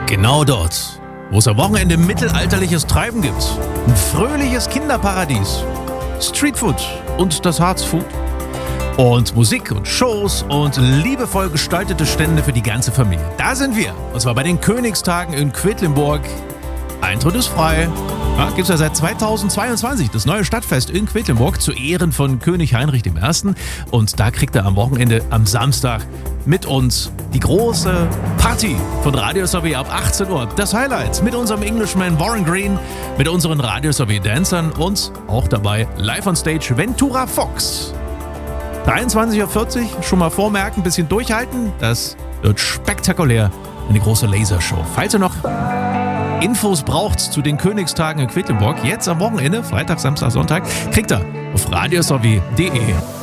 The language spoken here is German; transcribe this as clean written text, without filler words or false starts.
Genau dort, wo es am Wochenende mittelalterliches Treiben gibt. Ein fröhliches Kinderparadies, Streetfood und das Harzfood. Und Musik und Shows und liebevoll gestaltete Stände für die ganze Familie. Da sind wir. Und zwar bei den Königstagen in Quedlinburg. Eintritt ist frei. Ja, gibt es ja seit 2022 das neue Stadtfest in Quedlinburg zu Ehren von König Heinrich I. Und da kriegt er am Wochenende, am Samstag, mit uns die große Party von Radio Sorbet ab 18 Uhr. Das Highlight mit unserem Englishman Warren Green, mit unseren Radio Sorbet Dancern und auch dabei live on stage Ventura Fox. 23.40 Uhr, schon mal vormerken, ein bisschen durchhalten. Das wird spektakulär, eine große Lasershow. Falls ihr noch Infos braucht zu den Königstagen in Quedlinburg, jetzt am Wochenende, Freitag, Samstag, Sonntag, kriegt ihr auf radiosorbet.de.